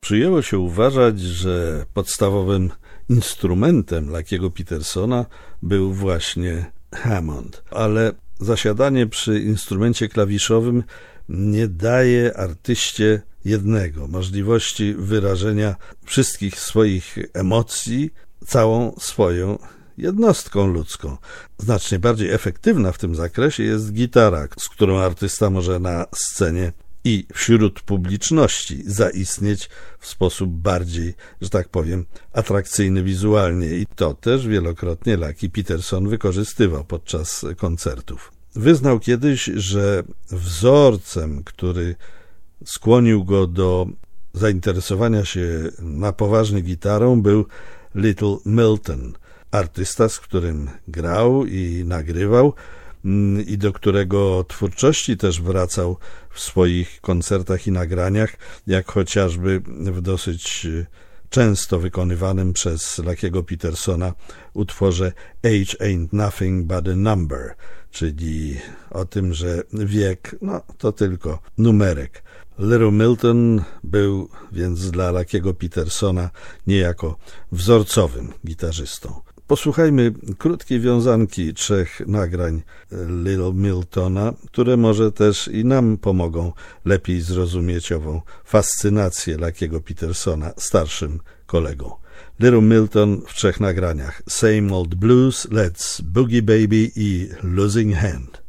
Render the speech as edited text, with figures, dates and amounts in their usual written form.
Przyjęło się uważać, że podstawowym instrumentem Lucky'ego Petersona był właśnie Hammond, ale zasiadanie przy instrumencie klawiszowym nie daje artyście możliwości wyrażenia wszystkich swoich emocji całą swoją jednostką ludzką. Znacznie bardziej efektywna w tym zakresie jest gitara, z którą artysta może na scenie i wśród publiczności zaistnieć w sposób bardziej, że tak powiem, atrakcyjny wizualnie i to też wielokrotnie Lucky Peterson wykorzystywał podczas koncertów. Wyznał kiedyś, że wzorcem, który skłonił go do zainteresowania się na poważnie gitarą, był Little Milton, artysta, z którym grał i nagrywał i do którego twórczości też wracał w swoich koncertach i nagraniach, jak chociażby w dosyć często wykonywanym przez Lucky'ego Petersona utworze Age Ain't Nothing But a Number, czyli o tym, że wiek to tylko numerek. Little Milton był więc dla Lucky'ego Petersona niejako wzorcowym gitarzystą. Posłuchajmy krótkiej wiązanki 3 nagrań Little Miltona, które może też i nam pomogą lepiej zrozumieć ową fascynację Lucky'ego Petersona starszym kolegą. Little Milton w 3 nagraniach: Same Old Blues, Let's Boogie Baby i Losing Hand.